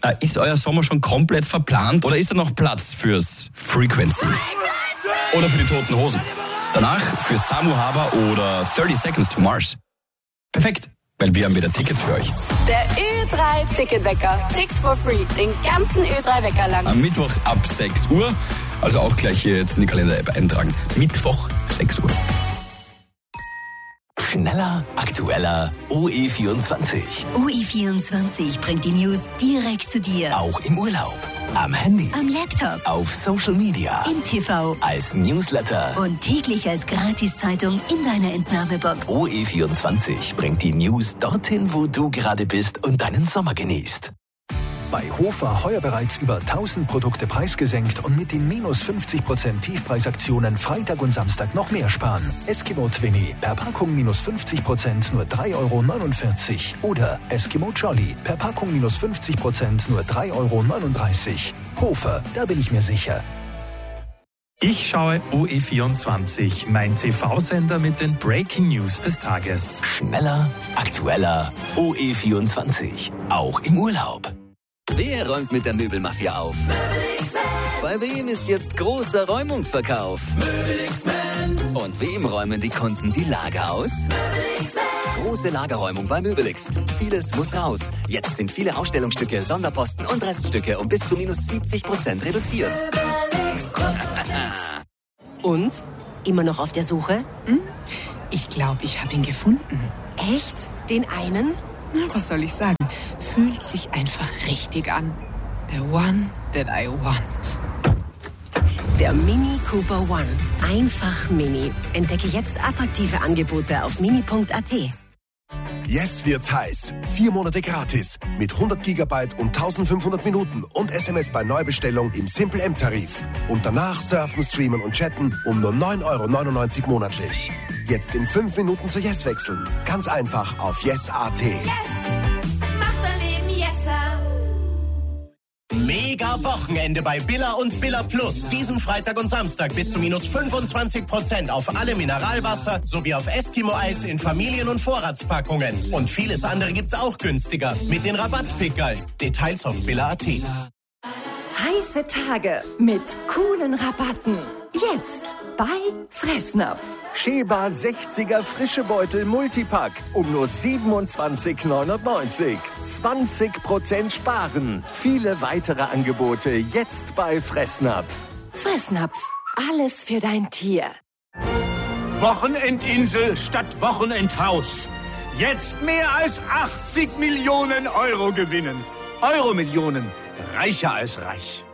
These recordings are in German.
Ist euer Sommer schon komplett verplant oder ist da noch Platz fürs Frequency? Oder für die Toten Hosen? Danach für Samu Haber oder 30 Seconds to Mars? Perfekt, weil wir haben wieder Tickets für euch. Der Ö3-Ticketwecker. 6 for free. Den ganzen Ö3-Wecker lang. Am Mittwoch ab 6 Uhr. Also auch gleich hier jetzt in die Kalender-App eintragen. Mittwoch 6 Uhr. Schneller, aktueller, OE24. OE24 bringt die News direkt zu dir. Auch im Urlaub, am Handy, Am Laptop, auf Social Media, im TV als Newsletter. und täglich als Gratiszeitung in deiner Entnahmebox. OE24 bringt die News dorthin, wo du gerade bist und deinen Sommer genießt. Bei Hofer heuer bereits über 1000 Produkte preisgesenkt und mit den minus 50% Tiefpreisaktionen Freitag und Samstag noch mehr sparen. Eskimo Twinny, per Packung minus 50% nur 3,49 € oder Eskimo Jolly, per Packung minus 50% nur 3,39 €. Hofer, da bin ich mir sicher. Ich schaue OE24, mein TV-Sender mit den Breaking News des Tages. Schneller, aktueller, OE24, auch im Urlaub. Wer räumt mit der Möbelmafia auf? Bei wem ist jetzt großer Räumungsverkauf? Und wem räumen die Kunden die Lager aus? Große Lagerräumung bei Möbelix. Vieles muss raus. Jetzt sind viele Ausstellungsstücke, Sonderposten und Reststücke um bis zu minus 70% reduziert. Und? Immer noch auf der Suche? Ich glaube, ich habe ihn gefunden. Echt? Den einen? Na, was soll ich sagen? Fühlt sich einfach richtig an. The one that I want. Der Mini Cooper One. Einfach Mini. Entdecke jetzt attraktive Angebote auf mini.at. Jetzt wird's heiß. 4 Monate gratis. Mit 100 GB und 1500 Minuten und SMS bei Neubestellung im Simple M-Tarif. Und danach surfen, streamen und chatten um nur 9,99 € monatlich. Jetzt in 5 Minuten zu Yes wechseln. Ganz einfach auf yes.at. Mega Wochenende bei Billa und Billa Plus. Diesen Freitag und Samstag bis zu minus 25% auf alle Mineralwasser sowie auf Eskimo-Eis in Familien- und Vorratspackungen. Und vieles andere gibt's auch günstiger mit den Rabattpickerl. Details auf billa.at. Heiße Tage mit coolen Rabatten. Jetzt bei Fressnapf. Sheba 60er frische Beutel Multipack um nur 27,99 €. 20% sparen. Viele weitere Angebote jetzt bei Fressnapf. Fressnapf. Alles für dein Tier. Wochenendinsel statt Wochenendhaus. Jetzt mehr als 80 Millionen € gewinnen. Euromillionen. Reicher als reich.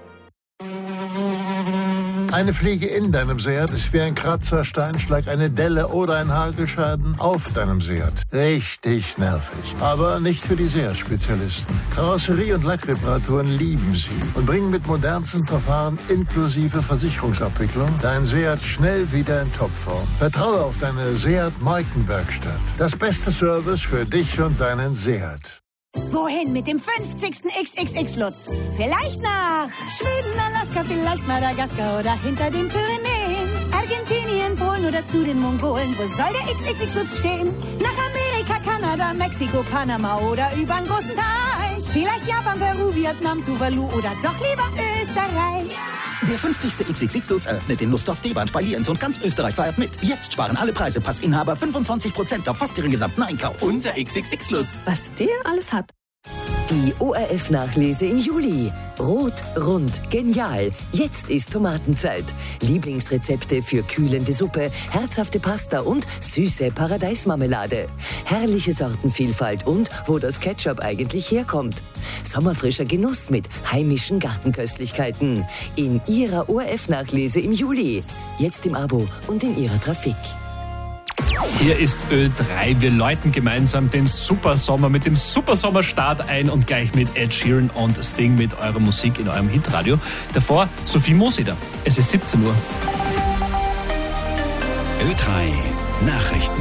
Eine Fliege in deinem Seat ist wie ein Kratzer, Steinschlag, eine Delle oder ein Hagelschaden auf deinem Seat. Richtig nervig. Aber nicht für die Seat-Spezialisten. Karosserie- und Lackreparaturen lieben sie und bringen mit modernsten Verfahren inklusive Versicherungsabwicklung dein Seat schnell wieder in Topform. Vertraue auf deine Seat-Markenwerkstatt. Das beste Service für dich und deinen Seat. Wohin mit dem 50. XXX-Lutz? Vielleicht nach Schweden, Alaska, vielleicht Madagaskar oder hinter den Pyrenäen. Argentinien, Polen oder zu den Mongolen. Wo soll der XXX-Lutz stehen? Nach Amerika, Kanada, Mexiko, Panama oder übern großen Teich. Vielleicht Japan, Peru, Vietnam, Tuvalu oder doch lieber Österreich. Der 50. XXX-Lutz eröffnet in Lustdorf, Debant, bei Lienz und ganz Österreich feiert mit. Jetzt sparen alle Preise. Passinhaber 25% auf fast ihren gesamten Einkauf. Unser XXX-Lutz. Was der alles hat. Die ORF-Nachlese im Juli. Rot, rund, genial. Jetzt ist Tomatenzeit. Lieblingsrezepte für kühlende Suppe, herzhafte Pasta und süße Paradeismarmelade. Herrliche Sortenvielfalt und wo das Ketchup eigentlich herkommt. Sommerfrischer Genuss mit heimischen Gartenköstlichkeiten. In Ihrer ORF-Nachlese im Juli. Jetzt im Abo und in Ihrer Trafik. Hier ist Ö3. Wir läuten gemeinsam den Supersommer mit dem Supersommerstart ein und gleich mit Ed Sheeran und Sting mit eurer Musik in eurem Hitradio. Davor Sophie Moseder. Es ist 17 Uhr. Ö3 Nachrichten.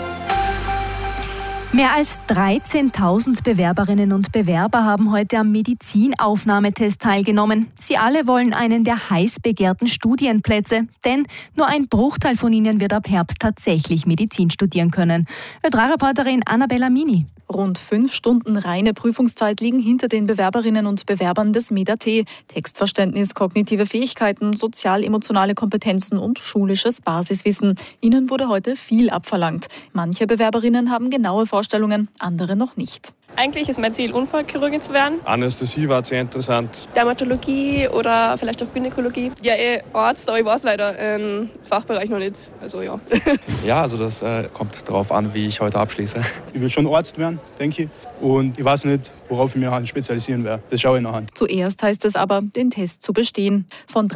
Mehr als 13.000 Bewerberinnen und Bewerber haben heute am Medizinaufnahmetest teilgenommen. Sie alle wollen einen der heiß begehrten Studienplätze, denn nur ein Bruchteil von ihnen wird ab Herbst tatsächlich Medizin studieren können. Ö3-Reporterin Annabella Mini. Rund 5 Stunden reine Prüfungszeit liegen hinter den Bewerberinnen und Bewerbern des MEDAT. Textverständnis, kognitive Fähigkeiten, sozial-emotionale Kompetenzen und schulisches Basiswissen. Ihnen wurde heute viel abverlangt. Manche Bewerberinnen haben genaue Vorstellungen, andere noch nicht. Eigentlich ist mein Ziel, Unfallchirurgin zu werden. Anästhesie war sehr interessant. Dermatologie oder vielleicht auch Gynäkologie. Ja, Arzt, aber ich weiß leider Fachbereich noch nicht. Also ja. Ja, also das kommt darauf an, wie ich heute abschließe. Ich will schon Arzt werden, denke ich. Und ich weiß nicht, worauf ich mich spezialisieren werde. Das schaue ich noch an. Zuerst heißt es aber, den Test zu bestehen. Von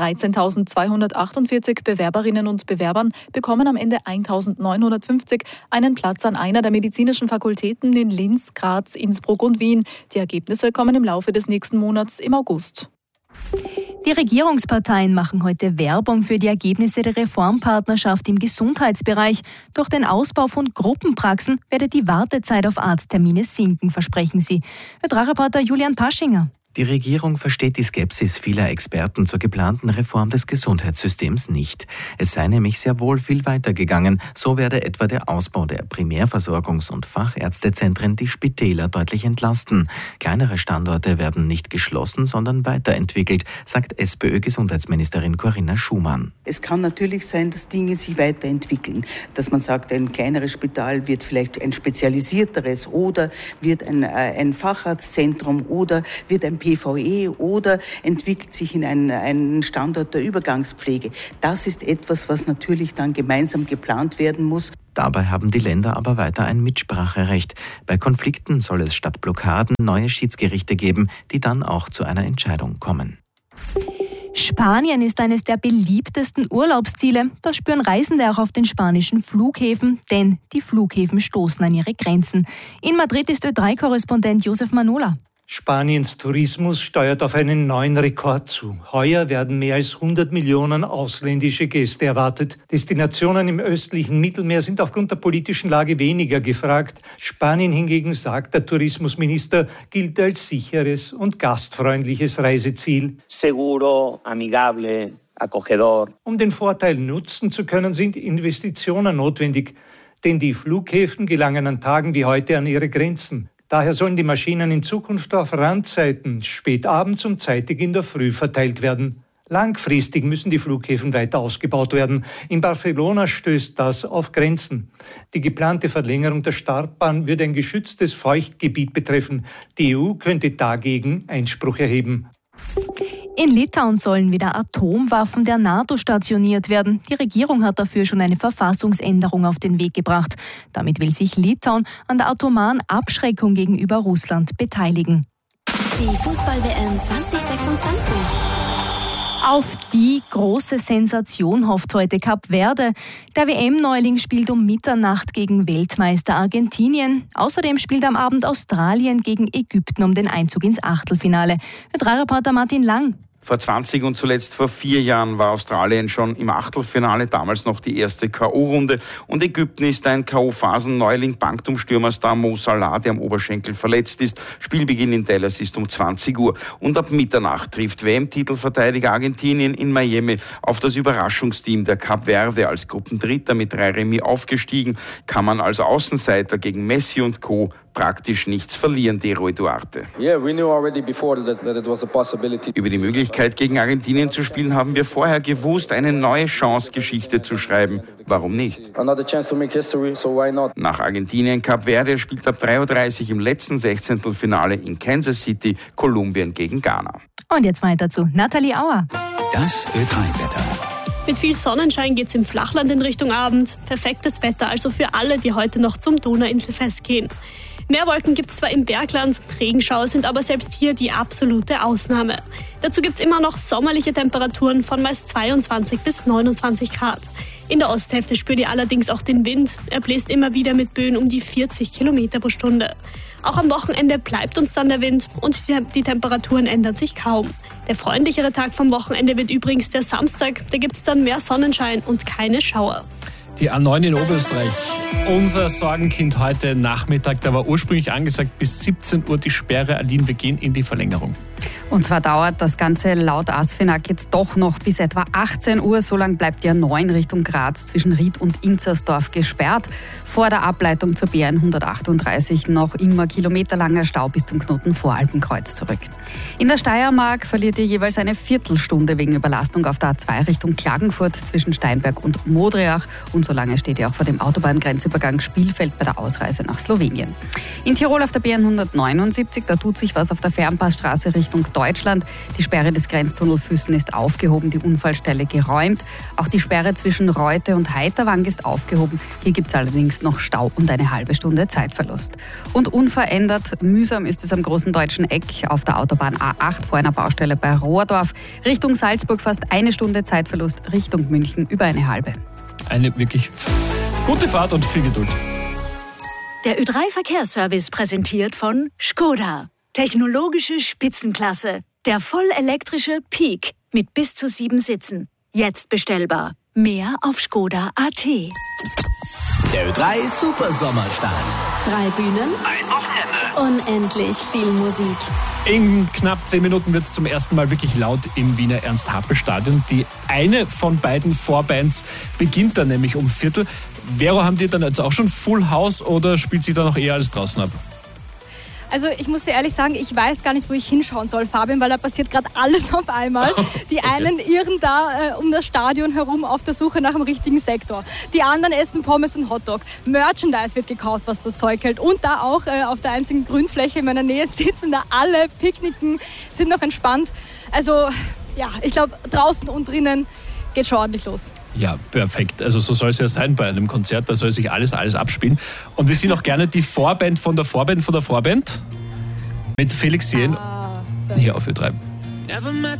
13.248 Bewerberinnen und Bewerbern bekommen am Ende 1.950 einen Platz an einer der medizinischen Fakultäten in Linz, Graz, Innsbruck und Wien. Die Ergebnisse kommen im Laufe des nächsten Monats im August. Die Regierungsparteien machen heute Werbung für die Ergebnisse der Reformpartnerschaft im Gesundheitsbereich. Durch den Ausbau von Gruppenpraxen werde die Wartezeit auf Arzttermine sinken, versprechen sie. Ö3-Reporter Julian Paschinger. Die Regierung versteht die Skepsis vieler Experten zur geplanten Reform des Gesundheitssystems nicht. Es sei nämlich sehr wohl viel weiter gegangen. So werde etwa der Ausbau der Primärversorgungs- und Fachärztezentren die Spitäler deutlich entlasten. Kleinere Standorte werden nicht geschlossen, sondern weiterentwickelt, sagt SPÖ-Gesundheitsministerin Corinna Schumann. Es kann natürlich sein, dass Dinge sich weiterentwickeln. Dass man sagt, ein kleineres Spital wird vielleicht ein spezialisierteres oder wird ein Facharztzentrum oder wird ein PVE oder entwickelt sich in einen Standort der Übergangspflege. Das ist etwas, was natürlich dann gemeinsam geplant werden muss. Dabei haben die Länder aber weiter ein Mitspracherecht. Bei Konflikten soll es statt Blockaden neue Schiedsgerichte geben, die dann auch zu einer Entscheidung kommen. Spanien ist eines der beliebtesten Urlaubsziele. Das spüren Reisende auch auf den spanischen Flughäfen, denn die Flughäfen stoßen an ihre Grenzen. In Madrid ist Ö3-Korrespondent Josef Manola. Spaniens Tourismus steuert auf einen neuen Rekord zu. Heuer werden mehr als 100 Millionen ausländische Gäste erwartet. Destinationen im östlichen Mittelmeer sind aufgrund der politischen Lage weniger gefragt. Spanien hingegen, sagt der Tourismusminister, gilt als sicheres und gastfreundliches Reiseziel. Seguro, amigable, acogedor. Um den Vorteil nutzen zu können, sind Investitionen notwendig. Denn die Flughäfen gelangen an Tagen wie heute an ihre Grenzen. Daher sollen die Maschinen in Zukunft auf Randzeiten, spät abends und zeitig in der Früh verteilt werden. Langfristig müssen die Flughäfen weiter ausgebaut werden. In Barcelona stößt das auf Grenzen. Die geplante Verlängerung der Startbahn würde ein geschütztes Feuchtgebiet betreffen. Die EU könnte dagegen Einspruch erheben. In Litauen sollen wieder Atomwaffen der NATO stationiert werden. Die Regierung hat dafür schon eine Verfassungsänderung auf den Weg gebracht. Damit will sich Litauen an der atomaren Abschreckung gegenüber Russland beteiligen. Die Fußball-WM 2026. Auf die große Sensation hofft heute Kap Verde. Der WM-Neuling spielt um Mitternacht gegen Weltmeister Argentinien. Außerdem spielt am Abend Australien gegen Ägypten um den Einzug ins Achtelfinale. Ö3-Reporter Martin Lang. Vor 20 und zuletzt vor 4 Jahren war Australien schon im Achtelfinale, damals noch die erste K.O.-Runde. Und Ägypten ist ein K.O.-Phasen-Neuling, Bankturmstürmerstar Mo Salah, der am Oberschenkel verletzt ist. Spielbeginn in Dallas ist um 20 Uhr. Und ab Mitternacht trifft WM-Titelverteidiger Argentinien in Miami auf das Überraschungsteam der Kap Verde. Als Gruppendritter mit 3 Remis aufgestiegen, kann man als Außenseiter gegen Messi und Co. praktisch nichts verlieren, Dero Duarte. Über die Möglichkeit, gegen Argentinien zu spielen, haben wir vorher gewusst, eine neue Chance, Geschichte zu schreiben. Warum nicht? Nach Argentinien, Kap Verde spielt ab 3:30 Uhr im letzten 16. Finale in Kansas City, Kolumbien gegen Ghana. Und jetzt weiter zu Nathalie Auer. Das Ö3-Wetter. Mit viel Sonnenschein geht's im Flachland in Richtung Abend. Perfektes Wetter also für alle, die heute noch zum Donauinselfest gehen. Mehr Wolken gibt es zwar im Bergland, Regenschauer sind aber selbst hier die absolute Ausnahme. Dazu gibt es immer noch sommerliche Temperaturen von meist 22 bis 29 Grad. In der Osthälfte spürt ihr allerdings auch den Wind. Er bläst immer wieder mit Böen um die 40 Kilometer pro Stunde. Auch am Wochenende bleibt uns dann der Wind und die Temperaturen ändern sich kaum. Der freundlichere Tag vom Wochenende wird übrigens der Samstag. Da gibt es dann mehr Sonnenschein und keine Schauer. Die A9 in Oberösterreich. Unser Sorgenkind heute Nachmittag, da war ursprünglich angesagt bis 17 Uhr die Sperre. Aline, wir gehen in die Verlängerung. Und zwar dauert das Ganze laut ASFINAG jetzt doch noch bis etwa 18 Uhr. So lang bleibt die A9 Richtung Graz zwischen Ried und Inzersdorf gesperrt. Vor der Ableitung zur B138 noch immer kilometerlanger Stau bis zum Knoten Voralpenkreuz zurück. In der Steiermark verliert ihr jeweils eine Viertelstunde wegen Überlastung auf der A2 Richtung Klagenfurt zwischen Steinberg und Modriach. Und so lange steht ihr auch vor dem Autobahngrenzübergang Spielfeld bei der Ausreise nach Slowenien. In Tirol auf der B179, da tut sich was auf der Fernpassstraße Richtung Deutschland. Die Sperre des Grenztunnel Füssen ist aufgehoben, die Unfallstelle geräumt. Auch die Sperre zwischen Reute und Heiterwang ist aufgehoben. Hier gibt es allerdings noch Stau und eine halbe Stunde Zeitverlust. Und unverändert mühsam ist es am großen deutschen Eck auf der Autobahn A8 vor einer Baustelle bei Rohrdorf. Richtung Salzburg fast eine Stunde Zeitverlust, Richtung München über eine halbe. Eine wirklich gute Fahrt und viel Geduld. Der Ö3-Verkehrsservice präsentiert von Škoda. Technologische Spitzenklasse. Der vollelektrische Peak mit bis zu 7 Sitzen. Jetzt bestellbar. Mehr auf Škoda.at. Der Ö3 Super Sommerstart. 3 Bühnen, ein Wochenende. unendlich viel Musik. In knapp 10 Minuten wird es zum ersten Mal wirklich laut im Wiener Ernst-Happel-Stadion. Die eine von beiden Vorbands beginnt dann nämlich um Viertel. Vero, haben die dann jetzt auch schon Full House oder spielt sie da noch eher alles draußen ab? Also ich muss dir ehrlich sagen, ich weiß gar nicht, wo ich hinschauen soll, Fabian, weil da passiert gerade alles auf einmal. Die einen irren da um das Stadion herum auf der Suche nach dem richtigen Sektor. Die anderen essen Pommes und Hotdog. Merchandise wird gekauft, was das Zeug hält. Und da auch auf der einzigen Grünfläche in meiner Nähe sitzen da alle, picknicken, sind noch entspannt. Also ja, ich glaube draußen und drinnen geht schon ordentlich los. Ja, perfekt. Also so soll es ja sein bei einem Konzert. Da soll sich alles abspielen. Und wir sind auch gerne die Vorband von der Vorband von der Vorband mit Felix Jähn hier auf Ö3. Never met